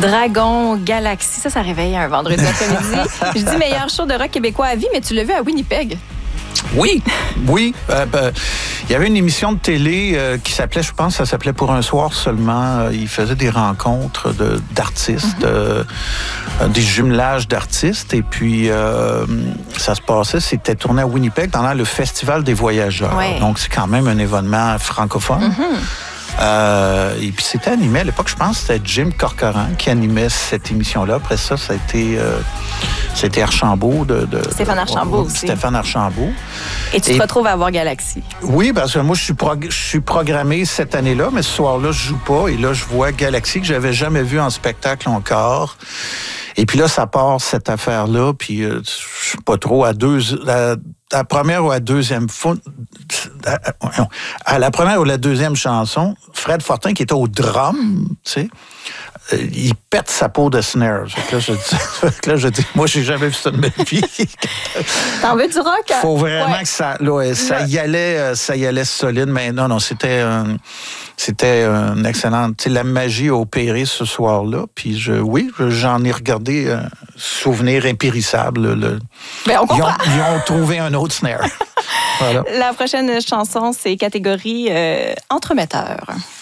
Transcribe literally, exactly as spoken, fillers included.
Dragon, Galaxy, ça, ça réveille un vendredi après-midi. Je dis meilleur show de rock québécois à vie, mais tu l'as vu à Winnipeg. Oui, oui. Euh, euh, il y avait une émission de télé euh, qui s'appelait, je pense, ça s'appelait Pour un soir seulement. Euh, il faisait des rencontres de, d'artistes, mm-hmm. euh, des jumelages d'artistes. Et puis, euh, ça se passait, c'était tourné à Winnipeg pendant le Festival des voyageurs. Ouais. Donc, c'est quand même un événement francophone. Mm-hmm. Euh, et puis, c'était animé, à l'époque, je pense, c'était Jim Corcoran qui animait cette émission-là. Après ça, ça a été... Euh, C'était Archambault. De, de, Stéphane Archambault de, aussi. Stéphane Archambault. Et tu te et, retrouves à voir Galaxy. Oui, parce que moi, je suis, prog- je suis programmé cette année-là, mais ce soir-là, je joue pas. Et là, je vois Galaxy que j'avais jamais vu en spectacle encore. Et puis là, ça part, cette affaire-là. Puis euh, je sais pas trop, à deux... À, à la première ou à la deuxième fois... À, à la première ou la deuxième chanson, Fred Fortin, qui était au drum, tu sais, il pète sa peau de snare. Là, je dis, là, je dis, moi, j'ai jamais vu ça de ma vie. T'en veux du rock? Il faut vraiment ouais. que ça, là, ça y allait, ça y allait solide. Mais non, non, c'était, euh, c'était un excellent. Tu sais, la magie a opéré ce soir-là. Puis je, oui, j'en ai regardé un souvenir impérissable. Le, ben, on ils, ont, ils ont trouvé un autre snare. Voilà. La prochaine chanson, c'est catégorie euh, entremetteur.